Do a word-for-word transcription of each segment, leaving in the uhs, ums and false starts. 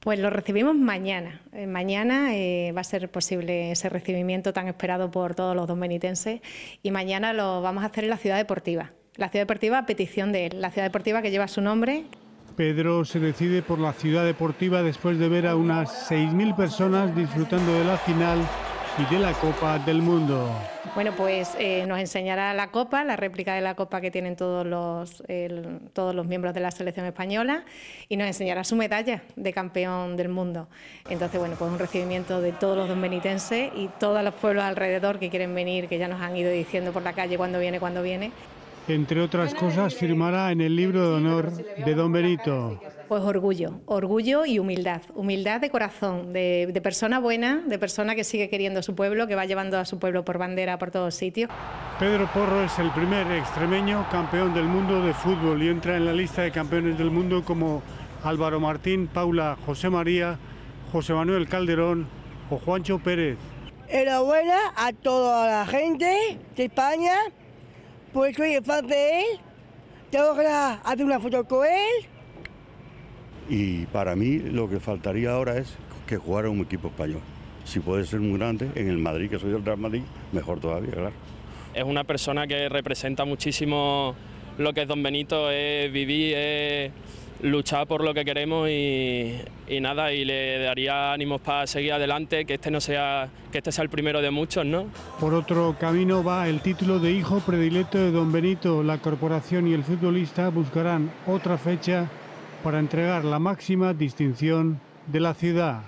Pues lo recibimos mañana. Eh, mañana eh, va a ser posible ese recibimiento tan esperado por todos los dombenitenses y mañana lo vamos a hacer en la Ciudad Deportiva. La Ciudad Deportiva a petición de él, la Ciudad Deportiva que lleva su nombre. Pedro se decide por la Ciudad Deportiva después de ver a unas seis mil personas disfrutando de la final y de la Copa del Mundo. Bueno, pues eh, nos enseñará la copa, la réplica de la copa que tienen todos los, el, todos los miembros de la selección española y nos enseñará su medalla de campeón del mundo. Entonces, bueno, pues un recibimiento de todos los dombenitenses y todos los pueblos alrededor que quieren venir, que ya nos han ido diciendo por la calle cuándo viene, cuándo viene. Entre otras cosas, firmará en el libro de honor de Don Benito. Pues orgullo, orgullo y humildad, humildad de corazón, de, de persona buena, de persona que sigue queriendo a su pueblo, que va llevando a su pueblo por bandera por todos sitios. Pedro Porro es el primer extremeño campeón del mundo de fútbol y entra en la lista de campeones del mundo como Álvaro Martín, Paula, José María, José Manuel Calderón o Juancho Pérez. Enhorabuena a toda la gente de España, pues soy fan de él, tengo que hacer una foto con él. Y para mí lo que faltaría ahora es que jugara un equipo español. Si puede ser muy grande, en el Madrid, que soy del Real Madrid, mejor todavía, claro. Es una persona que representa muchísimo lo que es Don Benito, es vivir, es luchar por lo que queremos y, y nada, y le daría ánimos para seguir adelante, que este no sea, que este sea el primero de muchos, ¿no? Por otro camino va el título de hijo predilecto de Don Benito. La corporación y el futbolista buscarán otra fecha para entregar la máxima distinción de la ciudad.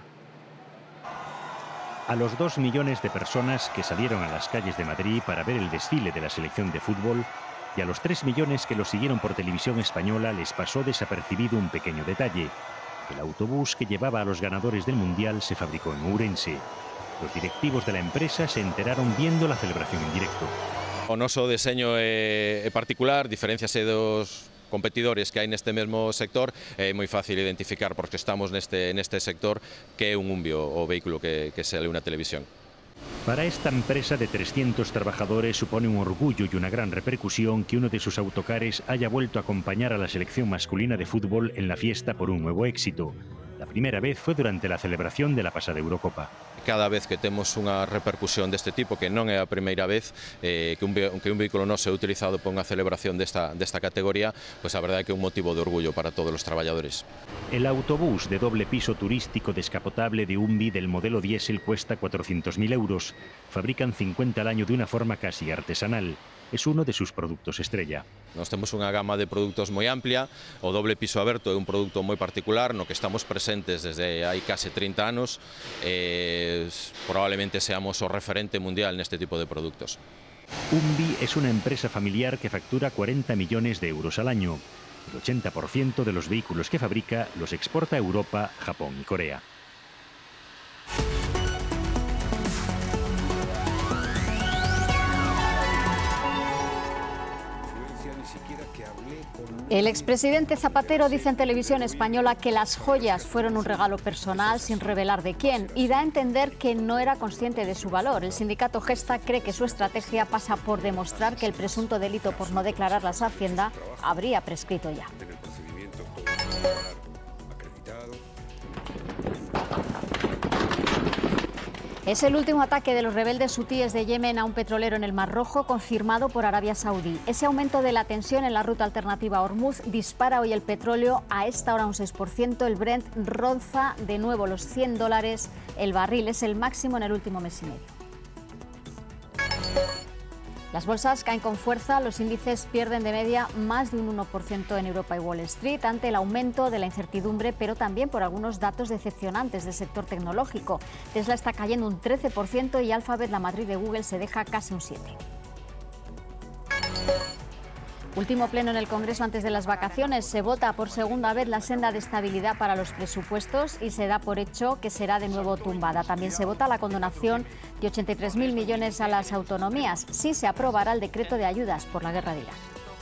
A los dos millones de personas que salieron a las calles de Madrid para ver el desfile de la selección de fútbol y a los tres millones que lo siguieron por televisión española les pasó desapercibido un pequeño detalle. El autobús que llevaba a los ganadores del Mundial se fabricó en Ourense. Los directivos de la empresa se enteraron viendo la celebración en directo. O noso deseño é particular, diferenciase dos competidores que hai neste mesmo sector, é moi fácil identificar porque estamos neste, neste sector que é un Umbio, o vehículo que, que sale unha televisión. Para esta empresa de trescientos trabajadores supone un orgullo y una gran repercusión que uno de sus autocares haya vuelto a acompañar a la selección masculina de fútbol en la fiesta por un nuevo éxito. La primera vez fue durante la celebración de la pasada Eurocopa. Cada vez que temos unha repercusión deste tipo, que non é a primeira vez eh, que, un, que un vehículo noso é utilizado por unha celebración desta, desta categoría, pues a verdade é que é un motivo de orgullo para todos os traballadores. El autobús de doble piso turístico descapotable de Umbi del modelo diésel cuesta cuatrocientos mil euros. Fabrican cincuenta al año de una forma casi artesanal. Es uno de sus productos estrella. Nos temos unha gama de produtos moi amplia, o doble piso aberto é un produto moi particular no que estamos presentes desde hai case trinta anos, eh, probablemente seamos o referente mundial neste tipo de productos. Umbi es una empresa familiar que factura cuarenta millones de euros al año. El ochenta por ciento de los vehículos que fabrica los exporta a Europa, Japón y Corea. El expresidente Zapatero dice en televisión española que las joyas fueron un regalo personal sin revelar de quién y da a entender que no era consciente de su valor. El sindicato Gesta cree que su estrategia pasa por demostrar que el presunto delito por no declararlas a Hacienda habría prescrito ya. Es el último ataque de los rebeldes hutíes de Yemen a un petrolero en el Mar Rojo, confirmado por Arabia Saudí. Ese aumento de la tensión en la ruta alternativa a Hormuz dispara hoy el petróleo a esta hora un seis por ciento. El Brent roza de nuevo los cien dólares el barril. Es el máximo en el último mes y medio. Las bolsas caen con fuerza, los índices pierden de media más de un uno por ciento en Europa y Wall Street ante el aumento de la incertidumbre, pero también por algunos datos decepcionantes del sector tecnológico. Tesla está cayendo un trece por ciento y Alphabet, la matriz de Google, se deja casi un siete por ciento. Último pleno en el Congreso antes de las vacaciones. Se vota por segunda vez la senda de estabilidad para los presupuestos y se da por hecho que será de nuevo tumbada. También se vota la condonación de ochenta y tres mil millones a las autonomías. Sí se aprobará el decreto de ayudas por la guerra de Irak.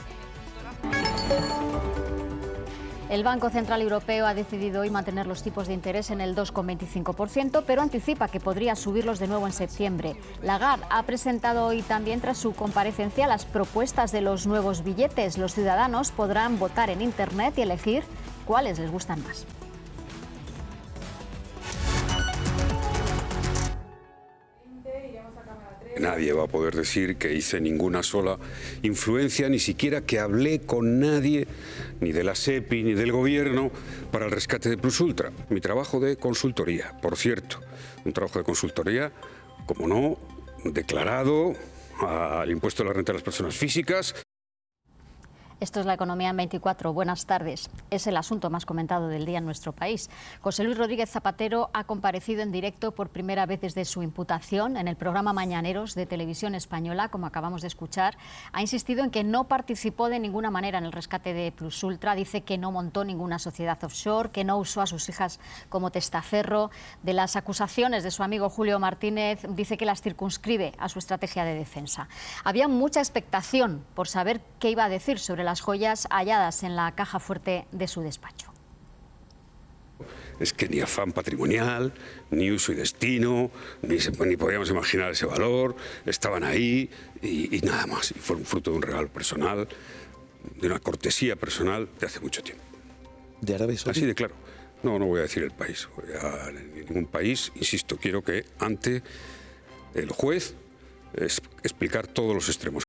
El Banco Central Europeo ha decidido hoy mantener los tipos de interés en el dos coma veinticinco por ciento, pero anticipa que podría subirlos de nuevo en septiembre. Lagarde ha presentado hoy también, tras su comparecencia, las propuestas de los nuevos billetes. Los ciudadanos podrán votar en Internet y elegir cuáles les gustan más. nadie va a poder decir que hice ninguna sola influencia, ni siquiera que hablé con nadie, ni de la SEPI, ni del gobierno, para el rescate de Plus Ultra. Mi trabajo de consultoría, por cierto, un trabajo de consultoría, como no, declarado al impuesto de la renta de las personas físicas. Esto es La Economía en veinticuatro. Buenas tardes. Es el asunto más comentado del día en nuestro país. José Luis Rodríguez Zapatero ha comparecido en directo por primera vez desde su imputación en el programa Mañaneros de Televisión Española, como acabamos de escuchar. Ha insistido en que no participó de ninguna manera en el rescate de Plus Ultra. Dice que no montó ninguna sociedad offshore, que no usó a sus hijas como testaferro. De las acusaciones de su amigo Julio Martínez, dice que las circunscribe a su estrategia de defensa. Había mucha expectación por saber qué iba a decir sobre la las joyas halladas en la caja fuerte de su despacho. Es que ni afán patrimonial, ni uso y destino, ni, se, ni podíamos imaginar ese valor, estaban ahí y, y nada más. Y fueron fruto de un regalo personal, de una cortesía personal de hace mucho tiempo. ¿De Arabia Saudí? Así de claro. No, no voy a decir el país. Voy a, en ningún país, insisto, quiero que ante el juez es, explicar todos los extremos.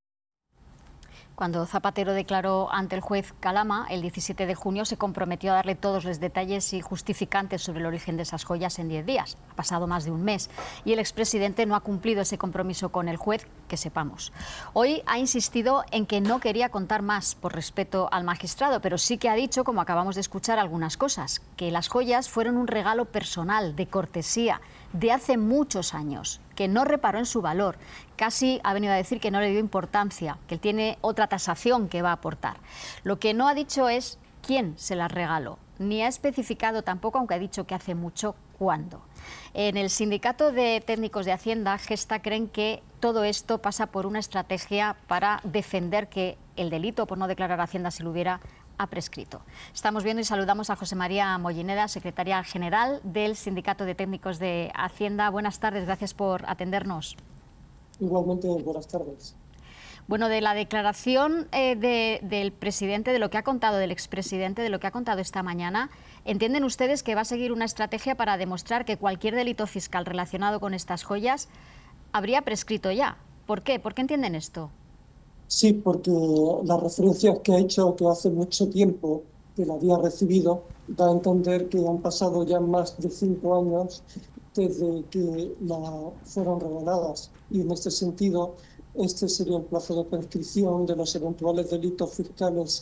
Cuando Zapatero declaró ante el juez Calama el diecisiete de junio, se comprometió a darle todos los detalles y justificantes sobre el origen de esas joyas en diez días. Ha pasado más de un mes y el expresidente no ha cumplido ese compromiso con el juez, que sepamos. Hoy ha insistido en que no quería contar más por respeto al magistrado, pero sí que ha dicho, como acabamos de escuchar, algunas cosas, que las joyas fueron un regalo personal, de cortesía, de hace muchos años, que no reparó en su valor. Casi ha venido a decir que no le dio importancia, que él tiene otra tasación que va a aportar. Lo que no ha dicho es quién se las regaló, ni ha especificado tampoco, aunque ha dicho que hace mucho, cuándo. En el Sindicato de Técnicos de Hacienda, Gesta, creen que todo esto pasa por una estrategia para defender que el delito por no declarar Hacienda, si lo hubiera, ha prescrito. Estamos viendo y saludamos a José María Mollineda, secretaria general del Sindicato de Técnicos de Hacienda. Buenas tardes, gracias por atendernos. Igualmente, buenas tardes. Bueno, de la declaración eh, de, del presidente, de lo que ha contado, del expresidente, de lo que ha contado esta mañana, ¿entienden ustedes que va a seguir una estrategia para demostrar que cualquier delito fiscal relacionado con estas joyas habría prescrito ya? ¿Por qué? ¿Por qué entienden esto? Sí, porque las referencias que ha hecho, que hace mucho tiempo que la había recibido, da a entender que han pasado ya más de cinco años desde que la fueron regaladas. Y en este sentido, este sería el plazo de prescripción de los eventuales delitos fiscales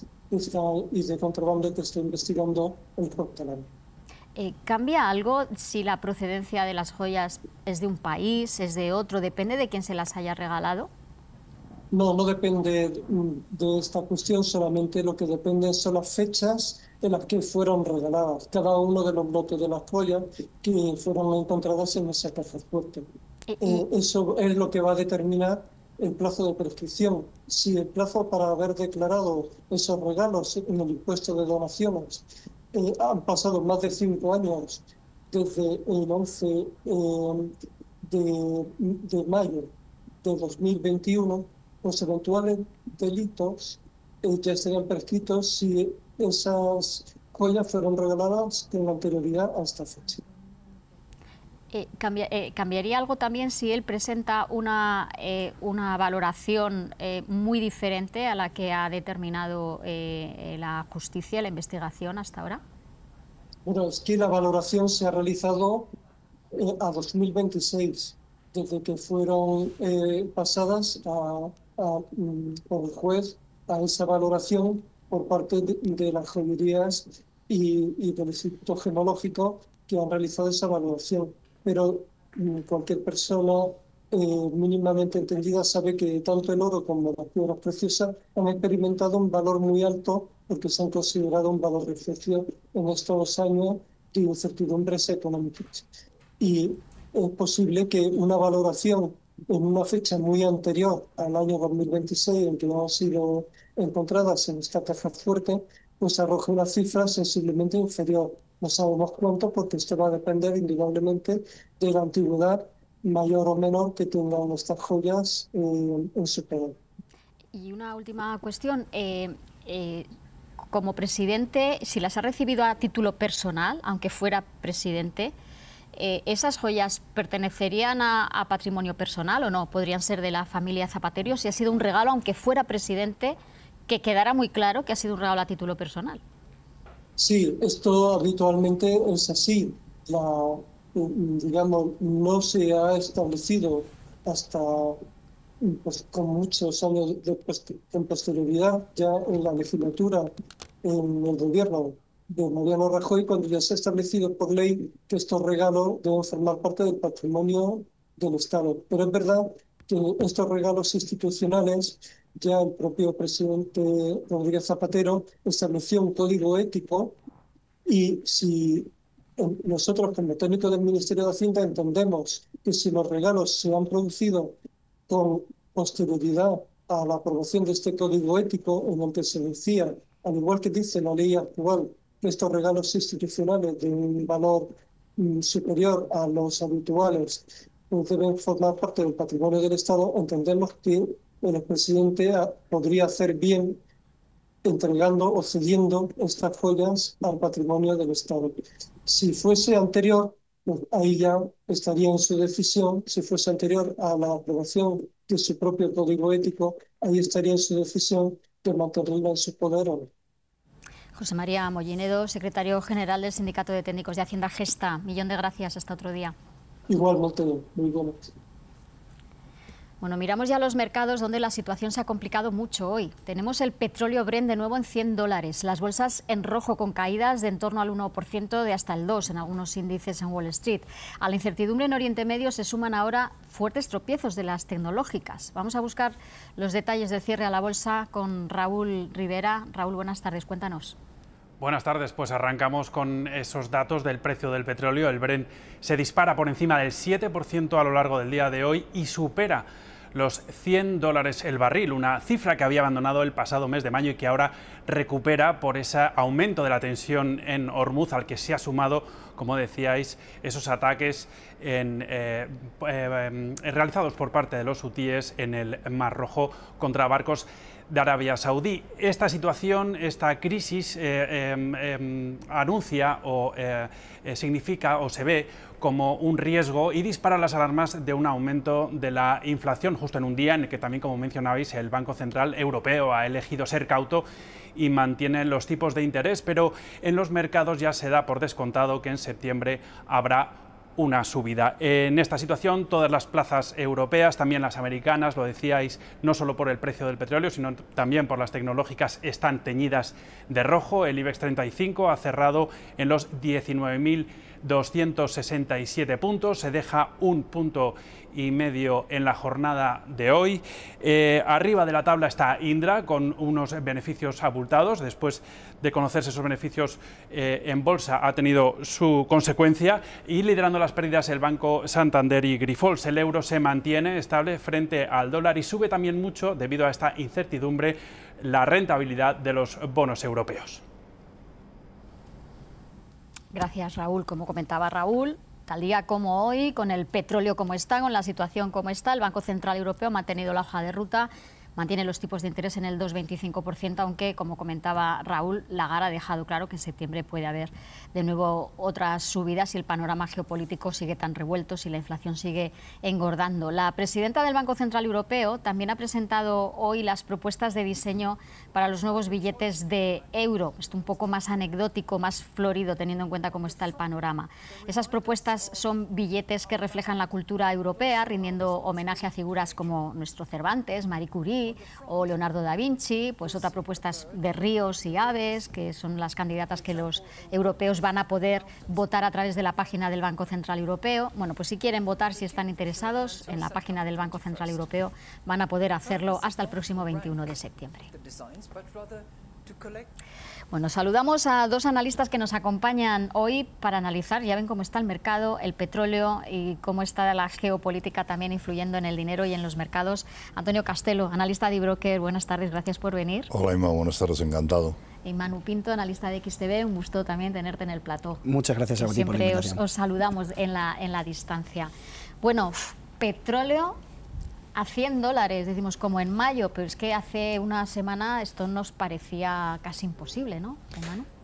y de contrabando que está investigando el juez Calama. Eh, ¿Cambia algo si la procedencia de las joyas es de un país, es de otro? ¿Depende de quién se las haya regalado? No, no depende de esta cuestión, solamente lo que depende son las fechas en las que fueron regaladas, cada uno de los lotes de las joyas que fueron encontradas en esa caja fuerte. Eh, eso es lo que va a determinar el plazo de prescripción. Si el plazo para haber declarado esos regalos en el impuesto de donaciones eh, han pasado más de cinco años desde el once eh, de, de mayo de dos mil veintiuno, los eventuales delitos eh, ya estarían prescritos si esas joyas fueron regaladas con anterioridad a esta fecha. Eh, cambia, eh, ¿Cambiaría algo también si él presenta una, eh, una valoración eh, muy diferente a la que ha determinado eh, la justicia, la investigación hasta ahora? Bueno, es que la valoración se ha realizado eh, a dos mil veintiséis, desde que fueron eh, pasadas a, a, mm, por el juez a esa valoración por parte de, de las joyerías y, y del Instituto Gemológico que han realizado esa valoración. Pero mm, cualquier persona eh, mínimamente entendida sabe que tanto el oro como las piedras preciosas han experimentado un valor muy alto porque se han considerado un valor refugio en estos años de incertidumbres económicas. Y es posible que una valoración en una fecha muy anterior al año dos mil veintiséis, en que no han sido encontradas en esta caja fuerte, pues arroje una cifra sensiblemente inferior. No sabemos cuánto, porque esto va a depender indudablemente de la antigüedad mayor o menor que tengan estas joyas eh, en su poder. Y una última cuestión. Eh, eh, como presidente, si las ha recibido a título personal, aunque fuera presidente, Eh, ¿Esas joyas pertenecerían a, a patrimonio personal o no? ¿Podrían ser de la familia Zapatero? Si ha sido un regalo, aunque fuera presidente, que quedara muy claro que ha sido un regalo a título personal. Sí, esto habitualmente es así. La, digamos, no se ha establecido hasta pues, con muchos años de en posterioridad, ya en la legislatura, en el gobierno de Mariano Rajoy, cuando ya se ha establecido por ley que estos regalos deben formar parte del patrimonio del Estado. Pero es verdad que estos regalos institucionales, ya el propio presidente Rodríguez Zapatero estableció un código ético, y si nosotros como técnicos del Ministerio de Hacienda entendemos que si los regalos se han producido con posterioridad a la aprobación de este código ético, en el que se decía, al igual que dice la ley actual, que estos regalos institucionales de un valor mm, superior a los habituales pues deben formar parte del patrimonio del Estado, entendemos que el presidente podría hacer bien entregando o cediendo estas joyas al patrimonio del Estado. Si fuese anterior, pues ahí ya estaría en su decisión. Si fuese anterior a la aprobación de su propio código ético, ahí estaría en su decisión de mantenerla en su poder o no. José María Mollinedo, secretario general del Sindicato de Técnicos de Hacienda Gesta. Millón de gracias. Hasta otro día. Igualmente, muy bueno. Bueno, miramos ya los mercados donde la situación se ha complicado mucho hoy. Tenemos el petróleo Brent de nuevo en cien dólares, las bolsas en rojo con caídas de en torno al uno por ciento de hasta el dos por ciento en algunos índices en Wall Street. A la incertidumbre en Oriente Medio se suman ahora fuertes tropiezos de las tecnológicas. Vamos a buscar los detalles del cierre a la bolsa con Raúl Rivera. Raúl, buenas tardes, cuéntanos. Buenas tardes, pues arrancamos con esos datos del precio del petróleo. El Brent se dispara por encima del siete por ciento a lo largo del día de hoy y supera los cien dólares el barril, una cifra que había abandonado el pasado mes de mayo y que ahora recupera por ese aumento de la tensión en Hormuz, al que se ha sumado, como decíais, esos ataques en, eh, eh, realizados por parte de los hutíes en el Mar Rojo contra barcos de Arabia Saudí. Esta situación, esta crisis eh, eh, eh, anuncia o eh, eh, significa o se ve como un riesgo y dispara las alarmas de un aumento de la inflación, justo en un día en el que también, como mencionabais, el Banco Central Europeo ha elegido ser cauto y mantiene los tipos de interés, pero en los mercados ya se da por descontado que en septiembre habrá una subida. En esta situación, todas las plazas europeas, también las americanas, lo decíais, no solo por el precio del petróleo, sino también por las tecnológicas, están teñidas de rojo. El IBEX treinta y cinco ha cerrado en los diecinueve mil doscientos sesenta y siete puntos, se deja un punto y medio en la jornada de hoy. Eh, arriba de la tabla está Indra con unos beneficios abultados. Después de conocerse esos beneficios eh, en bolsa ha tenido su consecuencia, y liderando las pérdidas el Banco Santander y Grifols. El euro se mantiene estable frente al dólar y sube también mucho, debido a esta incertidumbre, la rentabilidad de los bonos europeos. Gracias, Raúl. Como comentaba Raúl, tal día como hoy, con el petróleo como está, con la situación como está, el Banco Central Europeo ha mantenido la hoja de ruta, mantiene los tipos de interés en el dos coma veinticinco por ciento, aunque, como comentaba Raúl, Lagarde ha dejado claro que en septiembre puede haber de nuevo otras subidas si el panorama geopolítico sigue tan revuelto, si la inflación sigue engordando. La presidenta del Banco Central Europeo también ha presentado hoy las propuestas de diseño para los nuevos billetes de euro. Esto un poco más anecdótico, más florido, teniendo en cuenta cómo está el panorama. Esas propuestas son billetes que reflejan la cultura europea, rindiendo homenaje a figuras como nuestro Cervantes, Marie Curie o Leonardo da Vinci. Pues otra propuesta es de ríos y aves, que son las candidatas que los europeos van a poder votar a través de la página del Banco Central Europeo. Bueno, pues si quieren votar, si están interesados, en la página del Banco Central Europeo van a poder hacerlo hasta el próximo veintiuno de septiembre. Bueno, saludamos a dos analistas que nos acompañan hoy para analizar, ya ven cómo está el mercado, el petróleo y cómo está la geopolítica también influyendo en el dinero y en los mercados. Antonio Castelo, analista de eBroker, buenas tardes, gracias por venir. Hola Inma, buenas tardes, encantado. Y Manu Pinto, analista de X T V, un gusto también tenerte en el plató. Muchas gracias a ti por la invitación. invitación. Siempre os, os saludamos en la, en la distancia. Bueno, petróleo a cien dólares, decimos como en mayo, pero es que hace una semana esto nos parecía casi imposible, ¿no, Manu?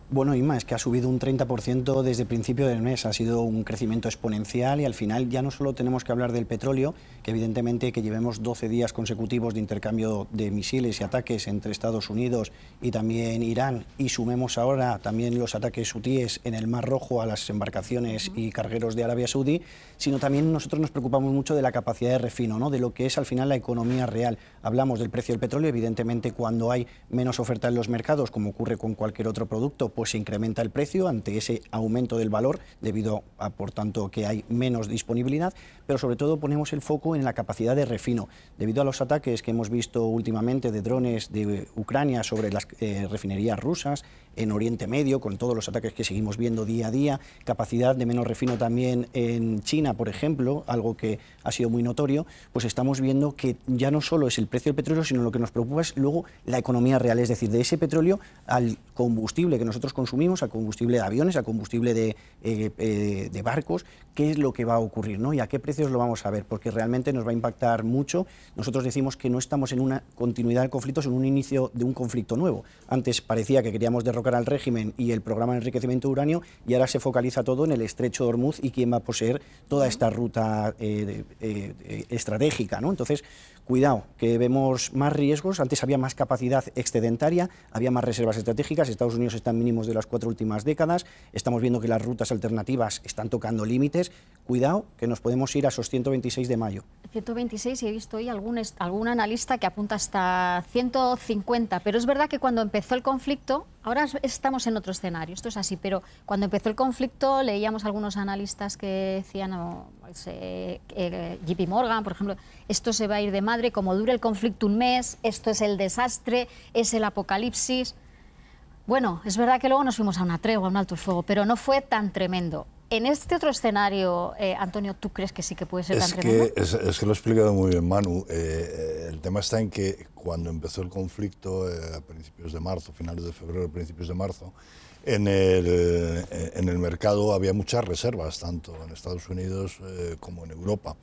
Bueno, Inma, es que ha subido un treinta por ciento desde el principio del mes, ha sido un crecimiento exponencial y al final ya no solo tenemos que hablar del petróleo, que evidentemente que llevemos doce días consecutivos de intercambio de misiles y ataques entre Estados Unidos y también Irán, y sumemos ahora también los ataques hutíes en el Mar Rojo a las embarcaciones y cargueros de Arabia Saudí, sino también nosotros nos preocupamos mucho de la capacidad de refino, ¿no? De lo que es al final la economía real. Hablamos del precio del petróleo, evidentemente cuando hay menos oferta en los mercados, como ocurre con cualquier otro producto, pues se incrementa el precio ante ese aumento del valor, debido a, por tanto, que hay menos disponibilidad, pero sobre todo ponemos el foco en la capacidad de refino. Debido a los ataques que hemos visto últimamente de drones de Ucrania sobre las eh, refinerías rusas, en Oriente Medio, con todos los ataques que seguimos viendo día a día, capacidad de menos refino también en China, por ejemplo, algo que ha sido muy notorio, pues estamos viendo que ya no solo es el precio del petróleo, sino lo que nos preocupa es luego la economía real, es decir, de ese petróleo al combustible que nosotros consumimos, al combustible de aviones, al combustible de, eh, eh, de barcos, qué es lo que va a ocurrir, ¿no? Y a qué precios lo vamos a ver, porque realmente nos va a impactar mucho. Nosotros decimos que no estamos en una continuidad del conflicto, sino en un inicio de un conflicto nuevo. Antes parecía que queríamos derrocar al régimen y el programa de enriquecimiento de uranio, y ahora se focaliza todo en el estrecho de Hormuz y quién va a poseer toda esta ruta eh, eh, eh, estratégica, ¿no? Entonces, cuidado, que vemos más riesgos. Antes había más capacidad excedentaria, había más reservas estratégicas. Estados Unidos está en mínimos de las cuatro últimas décadas. Estamos viendo que las rutas alternativas están tocando límites. Cuidado, que nos podemos ir a esos ciento veintiséis de mayo. ciento veintiséis, y he visto hoy algún, algún analista que apunta hasta ciento cincuenta, pero es verdad que cuando empezó el conflicto, ahora estamos en otro escenario, esto es así, pero cuando empezó el conflicto leíamos algunos analistas que decían, no, pues, eh, eh, J P Morgan, por ejemplo, esto se va a ir de madre, como dure el conflicto un mes, esto es el desastre, es el apocalipsis. Bueno, es verdad que luego nos fuimos a una tregua, a un alto el fuego, pero no fue tan tremendo. En este otro escenario, eh, Antonio, ¿tú crees que sí que puede ser es tan que, tremendo? Es, es que lo ha explicado muy bien Manu. Eh, el tema está en que cuando empezó el conflicto, eh, a principios de marzo, finales de febrero, principios de marzo, en el, eh, en el mercado había muchas reservas, tanto en Estados Unidos eh, como en Europa.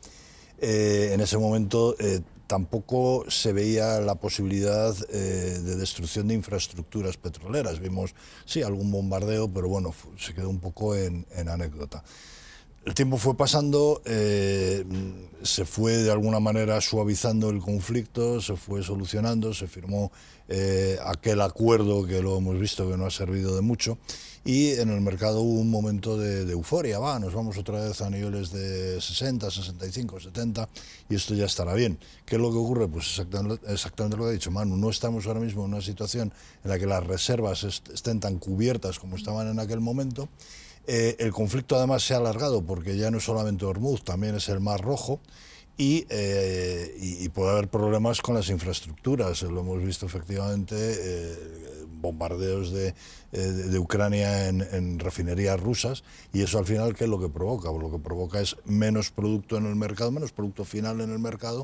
Eh, en ese momento eh, tampoco se veía la posibilidad eh, de destrucción de infraestructuras petroleras. Vimos, sí, algún bombardeo, pero bueno, se quedó un poco en, en anécdota. El tiempo fue pasando, eh, se fue de alguna manera suavizando el conflicto, se fue solucionando, se firmó eh, aquel acuerdo que lo hemos visto que no ha servido de mucho, y en el mercado hubo un momento de, de euforia, va, nos vamos otra vez a niveles de sesenta, sesenta y cinco, setenta, y esto ya estará bien. ¿Qué es lo que ocurre? Pues exactamente, exactamente lo que ha dicho Manu, no estamos ahora mismo en una situación en la que las reservas est- estén tan cubiertas como estaban en aquel momento. Eh, el conflicto además se ha alargado porque ya no es solamente Hormuz, también es el Mar Rojo, y, eh, y, y puede haber problemas con las infraestructuras. Lo hemos visto efectivamente, eh, bombardeos de, eh, de Ucrania en, en refinerías rusas, y eso al final, ¿qué es lo que provoca? Pues lo que provoca es menos producto en el mercado, menos producto final en el mercado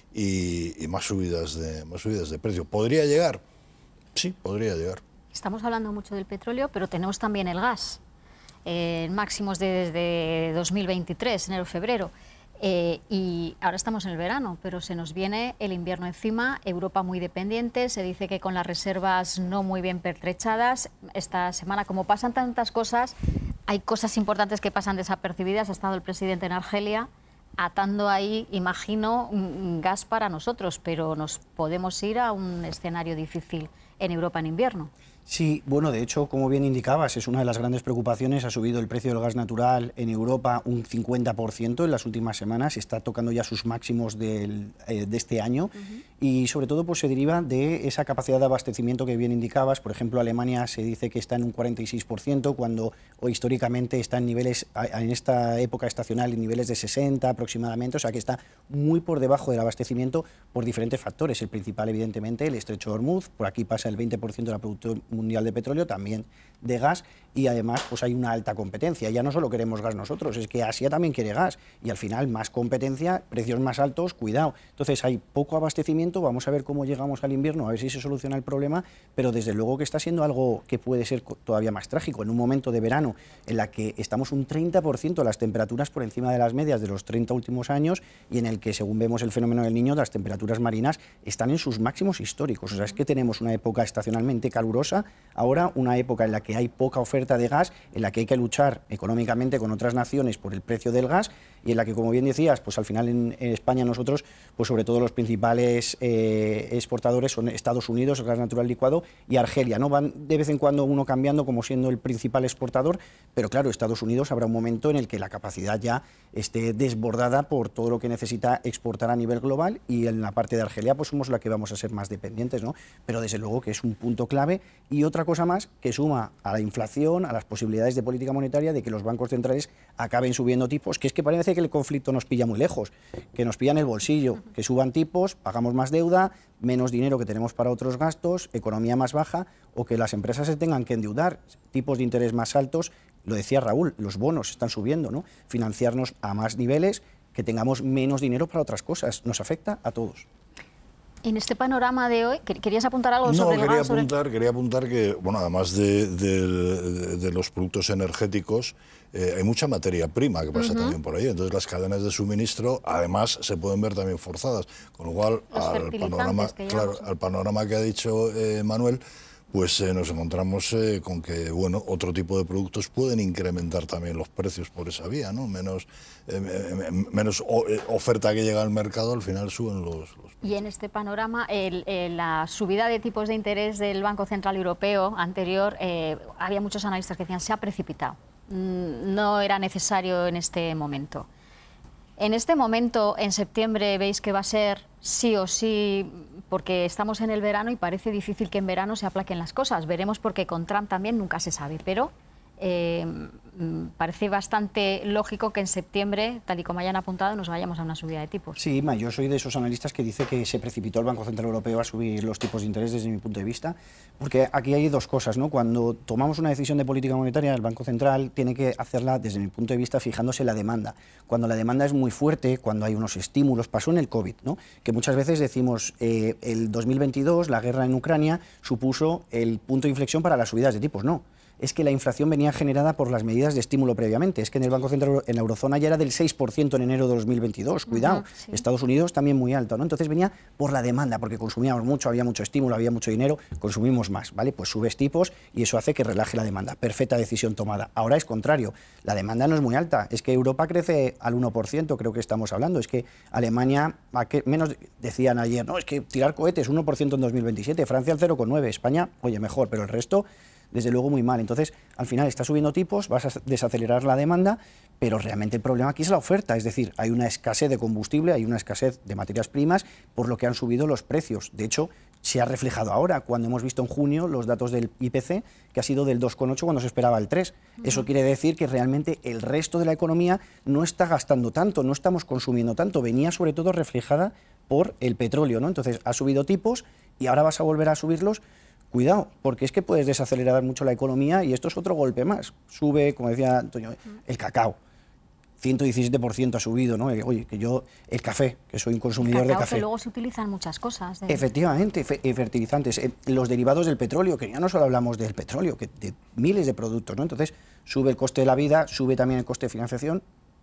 y, y más subidas de, más subidas de precio. ¿Podría llegar? Sí, podría llegar. Estamos hablando mucho del petróleo, pero tenemos también el gas. Eh, máximos desde dos mil veintitrés, enero-febrero. Eh, y ahora estamos en el verano, pero se nos viene el invierno encima, Europa muy dependiente, se dice que con las reservas no muy bien pertrechadas. Esta semana, como pasan tantas cosas, hay cosas importantes que pasan desapercibidas. Ha estado el presidente en Argelia atando ahí, imagino, gas para nosotros, pero nos podemos ir a un escenario difícil en Europa en invierno. Sí, bueno, de hecho, como bien indicabas, es una de las grandes preocupaciones. Ha subido el precio del gas natural en Europa un cincuenta por ciento en las últimas semanas, está tocando ya sus máximos del, eh, de este año, uh-huh. Y sobre todo pues, se deriva de esa capacidad de abastecimiento que bien indicabas. Por ejemplo, Alemania se dice que está en un cuarenta y seis por ciento, cuando o históricamente está en niveles, en esta época estacional, en niveles de sesenta aproximadamente, o sea que está muy por debajo del abastecimiento por diferentes factores. El principal, evidentemente, el estrecho de Hormuz, por aquí pasa el veinte por ciento de la producción mundial de petróleo, también de gas, y además pues hay una alta competencia. Ya no solo queremos gas nosotros, es que Asia también quiere gas, y al final más competencia, precios más altos, cuidado. Entonces hay poco abastecimiento, vamos a ver cómo llegamos al invierno, a ver si se soluciona el problema, pero desde luego que está siendo algo que puede ser todavía más trágico. En un momento de verano en la que estamos un treinta por ciento las temperaturas por encima de las medias de los treinta últimos años, y en el que, según vemos el fenómeno del Niño, las temperaturas marinas están en sus máximos históricos. O sea, es que tenemos una época época estacionalmente calurosa, ahora una época en la que hay poca oferta de gas, en la que hay que luchar económicamente con otras naciones por el precio del gas y en la que, como bien decías, pues al final en, en España nosotros, pues sobre todo los principales eh, exportadores son Estados Unidos, el gas natural licuado, y Argelia, ¿no? Van de vez en cuando uno cambiando como siendo el principal exportador, pero claro, Estados Unidos habrá un momento en el que la capacidad ya esté desbordada por todo lo que necesita exportar a nivel global, y en la parte de Argelia pues somos la que vamos a ser más dependientes, ¿no? Pero desde luego que es un punto clave. Y otra cosa más que suma a la inflación, a las posibilidades de política monetaria, de que los bancos centrales acaben subiendo tipos, que es que parece que el conflicto nos pilla muy lejos, que nos pilla en el bolsillo, que suban tipos, pagamos más deuda, menos dinero que tenemos para otros gastos, economía más baja, o que las empresas se tengan que endeudar, tipos de interés más altos. Lo decía Raúl, los bonos están subiendo, ¿no? Financiarnos a más niveles, que tengamos menos dinero para otras cosas, nos afecta a todos. En este panorama de hoy, ¿querías apuntar algo no, sobre el quería gas? Sobre... apuntar, quería apuntar que, bueno, además de, de, de los productos energéticos, eh, hay mucha materia prima que pasa uh-huh. también por ahí. Entonces las cadenas de suministro, además, se pueden ver también forzadas. Con lo cual, al panorama, claro, al panorama que ha dicho eh, Manuel, pues eh, nos encontramos eh, con que, bueno, otro tipo de productos pueden incrementar también los precios por esa vía, ¿no? Menos, eh, menos o, eh, oferta que llega al mercado, al final suben los, los Y en este panorama, el, el, la subida de tipos de interés del Banco Central Europeo anterior, eh, había muchos analistas que decían se ha precipitado, no era necesario en este momento. En este momento, en septiembre, veis que va a ser sí o sí, porque estamos en el verano y parece difícil que en verano se aplaquen las cosas. Veremos, porque con Trump también nunca se sabe, pero eh, parece bastante lógico que en septiembre, tal y como hayan apuntado, nos vayamos a una subida de tipos. Sí, ma, yo soy de esos analistas que dice que se precipitó el Banco Central Europeo a subir los tipos de interés desde mi punto de vista, porque aquí hay dos cosas, ¿no? Cuando tomamos una decisión de política monetaria, el Banco Central tiene que hacerla, desde mi punto de vista, fijándose en la demanda. Cuando la demanda es muy fuerte, cuando hay unos estímulos, pasó en el COVID, ¿no? Que muchas veces decimos, eh, el dos mil veintidós, la guerra en Ucrania, supuso el punto de inflexión para las subidas de tipos. No. Es que la inflación venía generada por las medidas de estímulo previamente. Es que en el Banco Central, en la eurozona, ya era del seis por ciento en enero de dos mil veintidós. Cuidado, uh-huh, sí. Estados Unidos también muy alto, ¿no? Entonces venía por la demanda, porque consumíamos mucho, había mucho estímulo, había mucho dinero, consumimos más, ¿vale? Pues subes tipos y eso hace que relaje la demanda. Perfecta decisión tomada. Ahora es contrario, la demanda no es muy alta. Es que Europa crece al uno por ciento, creo que estamos hablando. Es que Alemania, ¿a qué menos decían ayer? No, es que tirar cohetes, uno por ciento en dos mil veintisiete, Francia al cero coma nueve, España, oye, mejor, pero el resto, desde luego, muy mal. Entonces, al final está subiendo tipos, vas a desacelerar la demanda, pero realmente el problema aquí es la oferta. Es decir, hay una escasez de combustible, hay una escasez de materias primas, por lo que han subido los precios. De hecho, se ha reflejado ahora, cuando hemos visto en junio los datos del I P C, que ha sido del dos coma ocho cuando se esperaba el tres. Uh-huh. Eso quiere decir que realmente el resto de la economía no está gastando tanto, no estamos consumiendo tanto. Venía sobre todo reflejada por el petróleo, ¿no? Entonces, ha subido tipos y ahora vas a volver a subirlos. Cuidado, porque es que puedes desacelerar mucho la economía y esto es otro golpe más. Sube, como decía Antonio, el cacao. ciento diecisiete por ciento ha subido, ¿no? Oye, que yo, el café, que soy un consumidor el cacao, de café. Que luego se utilizan muchas cosas. De... Efectivamente, fe fertilizantes. Eh, los derivados del petróleo, que ya no solo hablamos del petróleo, que de miles de productos, ¿no? Entonces, sube el coste de la vida, sube también el coste de financiación.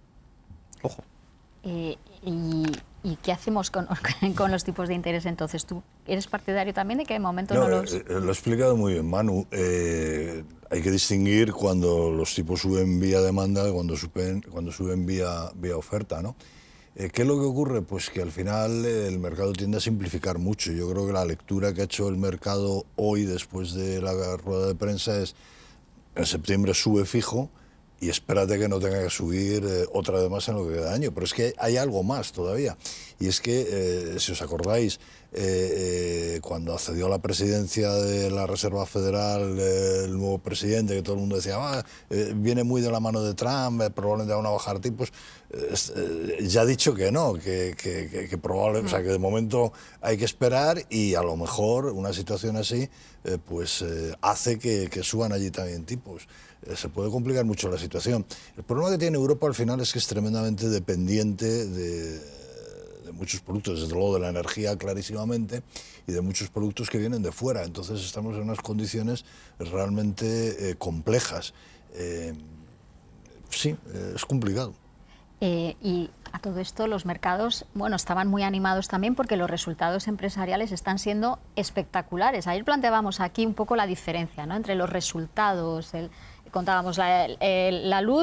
Ojo. Eh, y, ¿Y qué hacemos con, con los tipos de interés entonces? ¿Tú eres partidario también de que de momento no, no los...? Eh, lo ha explicado muy bien Manu. Eh, hay que distinguir cuando los tipos suben vía demanda y cuando suben, cuando suben vía, vía oferta, ¿no? Eh, ¿Qué es lo que ocurre? Pues que al final eh, el mercado tiende a simplificar mucho. Yo creo que la lectura que ha hecho el mercado hoy, después de la rueda de prensa, es en septiembre sube fijo, y espérate que no tenga que subir eh, otra vez más en lo que queda de año. Pero es que hay algo más todavía. Y es que, eh, si os acordáis, eh, eh, cuando accedió a la presidencia de la Reserva Federal eh, el nuevo presidente, que todo el mundo decía, ah, eh, viene muy de la mano de Trump, eh, probablemente van a bajar tipos, eh, eh, ya ha dicho que no, que, que, que, que probablemente, o sea, que de momento hay que esperar y a lo mejor una situación así eh, pues eh, hace que, que suban allí también tipos. Se puede complicar mucho la situación. El problema que tiene Europa al final es que es tremendamente dependiente de, de muchos productos, desde luego de la energía clarísimamente, y de muchos productos que vienen de fuera. Entonces estamos en unas condiciones realmente eh, complejas. Eh, sí, eh, es complicado. Eh, y A todo esto los mercados, bueno, estaban muy animados también porque los resultados empresariales están siendo espectaculares. Ayer planteábamos aquí un poco la diferencia, ¿no?, entre los resultados, el, contábamos la, el, la luz